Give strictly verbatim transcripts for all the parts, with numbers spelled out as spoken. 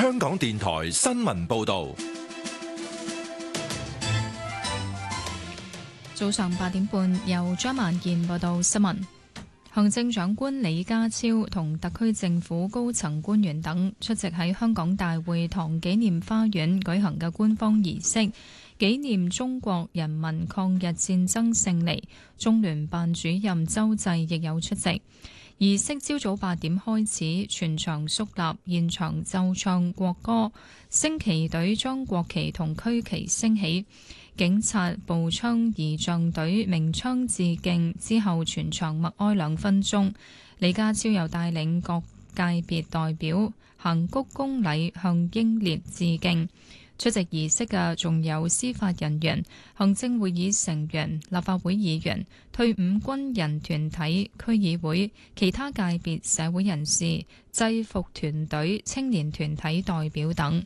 香港電台新聞報道。 早上八點半，由張萬健報道新聞。行政長官李家超同特區政府高層官員等出席喺香港大會堂紀念花園舉行嘅官方儀式，紀念中國人民抗日戰爭勝利。中聯辦主任周濟亦有出席。儀式朝早八點開始，全場肅立，現場奏唱國歌，升旗隊將國旗同區旗升起。警察、步槍儀仗隊鳴槍致敬之後，全場默哀兩分鐘。李家超又帶領各界別代表行鞠躬禮向英烈致敬。出席儀式嘅仲有司法人員、行政會議成員、立法會議員、退伍軍人團體、區議會、其他界別社會人士、制服團隊、青年團體代表等。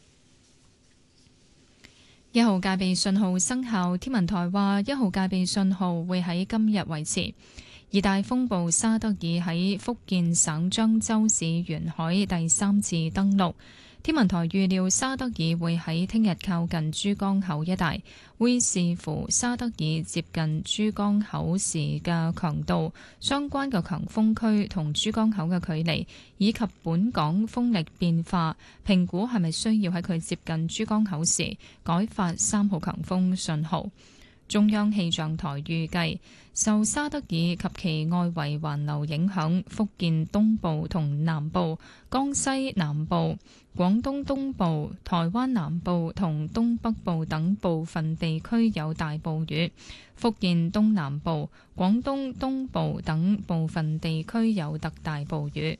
一號戒備信號生效，天文台話一號戒備信號會喺今日維持。熱帶風暴沙德爾喺福建省漳州市沿海第三次登陸。天文台預料沙德爾會喺聽日靠近珠江口一帶，會視乎沙德爾接近珠江口時嘅強度、相關嘅強風區同珠江口嘅距離，以及本港風力變化，評估係咪需要喺佢接近珠江口時改發三號強風信號。中央氣象台預計，受沙德爾及其外圍環流影響，福建東部同南部、江西南部、廣東東部、台灣南部同東北部等部分地區有大暴雨；福建東南部、廣東東部等部分地區有特大暴雨。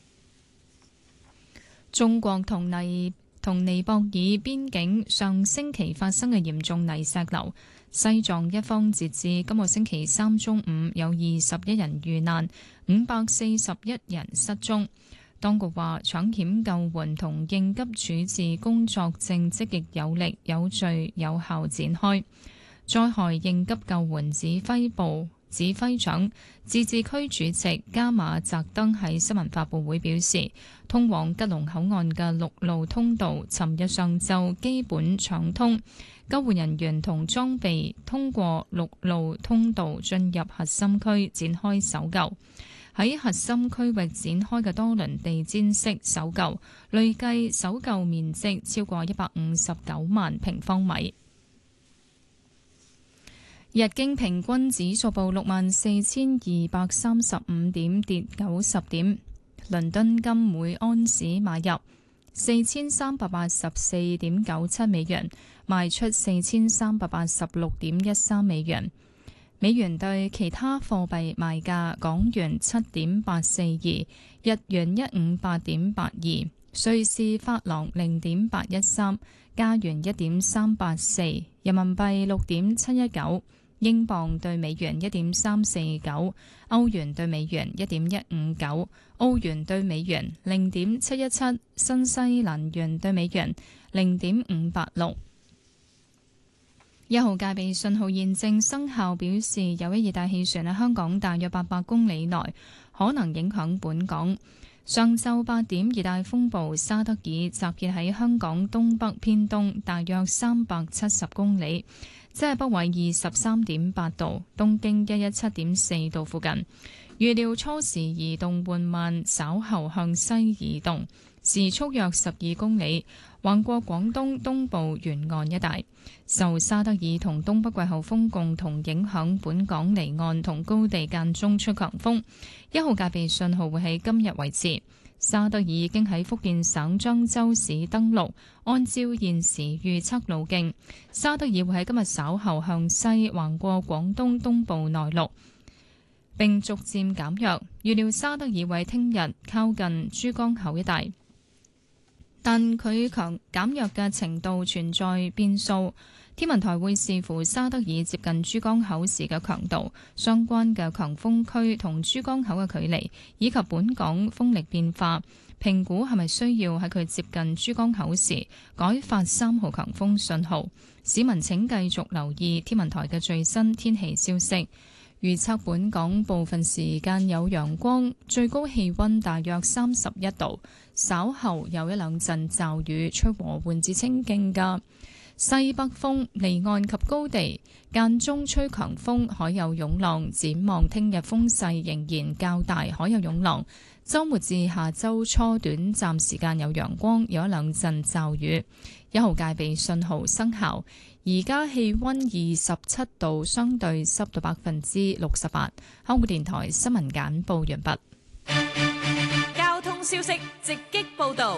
中國同尼同尼泊爾邊境上星期發生嘅嚴重泥石流。西藏一方截至今個星期三中午有二十一人遇難，五百四十一人失蹤。當局話搶險救援同應急處置工作正積極有力、有序、有效展開。災害應急救援指揮部指揮長自治區主席加馬澤登喺新聞發佈會表示，通往吉隆口岸嘅陸路通道尋日上晝基本暢通，救援人員同裝備通過陸路通道進入核心區展開搜救。喺核心區域展開嘅多輪地毯式搜救，累計搜救面積超過一百五十九萬平方米。日經平均指數報六萬四千二百三十五點，跌九十點。倫敦金每安士買入四千三百八十四點九七美元，賣出四千三百八十六點一三美元。美元對其他貨幣賣價：港元七點八四二，日元一五八點八二，瑞士法郎零點八一三，加元一點三八四，人民幣六點七一九。英鎊對美元一點三四九，歐元對美元一點一五九，澳元對美元零點七一七，新西蘭元對美元零點五八六。一號戒備信號現正生效，表示有一熱帶氣旋喺香港大約八百公里內可能影響本港。上晝八點，熱帶風暴沙德爾集結喺香港東北偏東大約三百七十公里，即係北緯二十三點八度，東經一一七點四度附近。預料初時移動緩慢，稍後向西移動，時速約十二公里，橫過廣東東部沿岸一帶。受沙德爾同東北季候風共同影響，本港離岸同高地間中出強風。一號戒備信號會喺今日維持。沙德爾已經喺福建省漳州市登陸，按照現時預測路徑，沙德爾會喺今日稍後向西橫過廣東東部內陸，並逐漸減弱。預料沙德爾會聽日靠近珠江口一帶，但佢強減弱嘅程度存在變數。天文台會視乎沙德爾接近珠江口時嘅強度、相關嘅強風區同珠江口嘅距離，以及本港風力變化，評估係咪需要喺佢接近珠江口時改發三號強風信號。市民請繼續留意天文台嘅最新天氣消息。 預測本港部分時間有陽光，最高氣溫大約三十一度。稍後有一兩陣驟雨，吹和緩至清勁嘅西北風，離岸及高地間中吹強風，海有湧浪。展望聽日風勢仍然較大，海有湧浪。週末至下週初短暫時間有陽光，有一兩陣驟雨。一號戒備信號生效。而家氣溫二十七度，相對濕度百分之六十八。香港電台新聞簡報完畢。 交通消息直擊報道。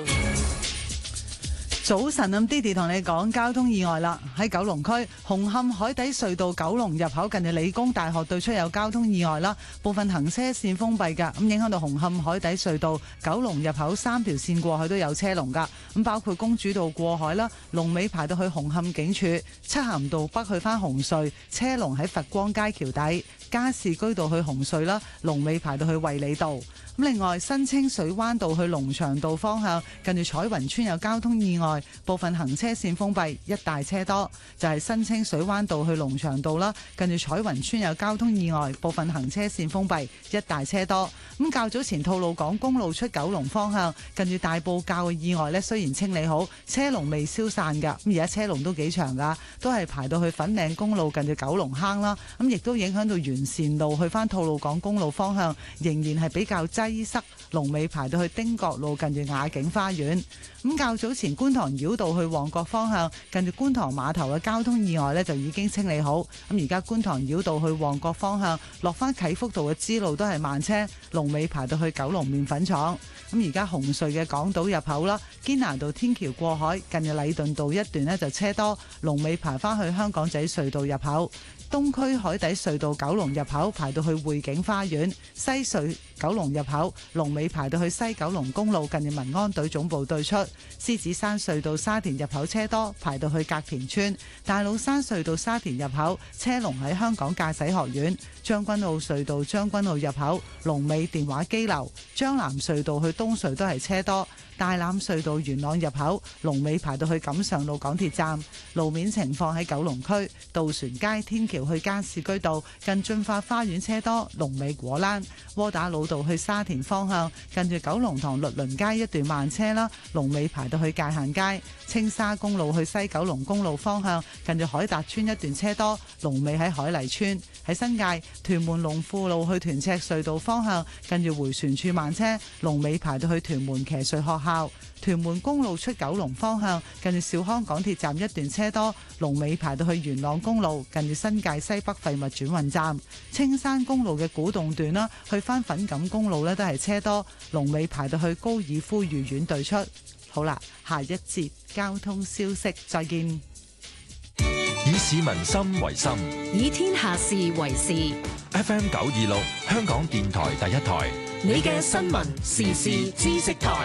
早晨，咁 Didi 同你講交通意外啦。喺九龍區紅磡海底隧道九龍入口近住理工大學對出有交通意外啦，部分行車線封閉噶，咁影響到紅磡海底隧道九龍入口三條線過去都有車龍噶，咁包括公主道過海啦，龍尾排到去紅磡警署；漆咸道北去返紅隧，車龍喺佛光街橋底；加士居道去紅隧啦，龍尾排到去衛理道。咁另外，新清水灣道去龍翔道方向，近住彩雲村有交通意外，部分行車線封閉，一大車多。就係、是、新清水灣道去龍翔道啦，近住彩雲村有交通意外，部分行車線封閉，一大車多。咁較早前吐露港公路出九龍方向，近住大埔滘嘅意外呢，雖然清理好，車龍未消散㗎。咁而家車龍都幾長㗎，都係排到去粉嶺公路近住九龍坑啦。咁亦都影響到沿線路去返吐露港公路方向，仍然係比較擠塞，龍尾排到去汀角路近住雅景花園。咁較早前觀塘繞道去旺角方向，近住觀塘碼頭嘅交通意外呢，就已經清理好。咁而家觀塘繞道去旺角方向落返啟福道嘅支路都係慢車，龍尾排到去九龍麵粉廠。咁而家紅隧嘅港島入口啦，堅拿道天橋過海近住禮頓道一段呢，就車多，龍尾排返去香港仔隧道入口。東區海底隧道九龍入口排到去匯景花園，西隧九龍入口龍尾排到去西九龍公路近住民安隊總部對出。獅子山隧道沙田入口車多，排到去隔田村。大老山隧道沙田入口車龍喺香港駕駛學院。將軍澳隧道將軍澳入口龍尾電話機樓。將南隧道去東隧都係車多。大欖隧道元朗入口龍尾排到去錦上路港鐵站。路面情況喺九龍區渡船街天橋去加士居道近駿發花園車多，龍尾果欄。窩打老道去沙田方向近住九龍塘律倫街一段慢車啦，龍尾排到去界限街。青沙公路去西九龍公路方向近住海達村一段車多，龍尾喺海麗村。喺新界屯門龍富路去屯赤隧道方向近住回旋處慢車，龍尾排到去屯門騎術學校。屯門公路出九龍方向近住兆康港鐵站一段車多，龍尾排到去元朗公路近住新界西北廢物轉運站。青山公路嘅古洞段啦，去返粉錦公路呢都係車多，龍尾排到去高爾夫御苑對出。好啦，下一節交通消息再見。 以市民心為心， 以天下事為事。 F M 九二六香港電台第一台， 你嘅新聞時事知識台。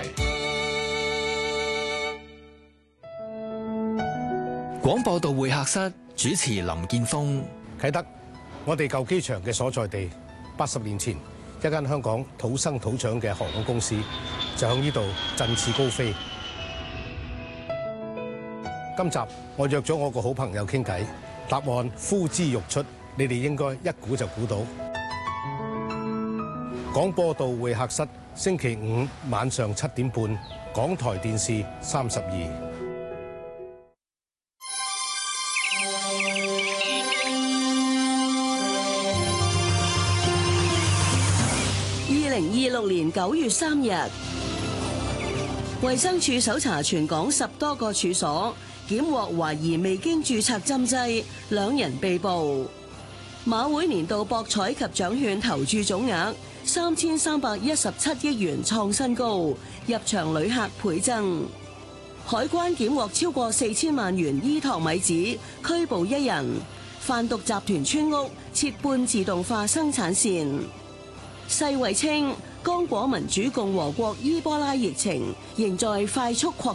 廣播道會客室主持林建峰。 啟德，我哋舊機場嘅所在地，八十年前一間香港土生土長嘅航空公司就喺呢度振翅高飛。今集我約咗我個好朋友傾偈，答案呼之欲出，你哋應該一估就估到。廣播道會客室，星期五晚上七點半，港台電視三十二。 二零二六年九月三日，衛生署搜查全港十多個處所，檢獲懷疑未經註冊針劑，兩人被捕。馬會年度博彩及獎券投注總額三千三百一十七億元創新高，入場旅客倍增。海關檢獲超過四千萬元依托米紙，拘捕一人。販毒集團村屋設半自動化生產線。世衛稱，剛果民主共和國伊波拉疫情仍在快速擴